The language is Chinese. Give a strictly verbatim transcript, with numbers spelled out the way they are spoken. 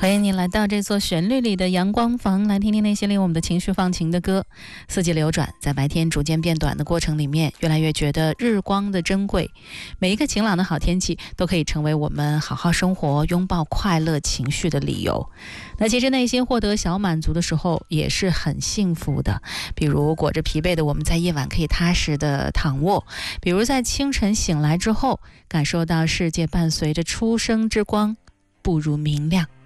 欢迎你来到这座旋律里的阳光房，来听听那些令我们的情绪放晴的歌。四季流转，在白天逐渐变短的过程里面，越来越觉得日光的珍贵。每一个晴朗的好天气都可以成为我们好好生活、拥抱快乐情绪的理由。那其实内心获得小满足的时候也是很幸福的，比如裹着疲惫的我们在夜晚可以踏实的躺卧，比如在清晨醒来之后感受到世界伴随着初升之光步入明亮。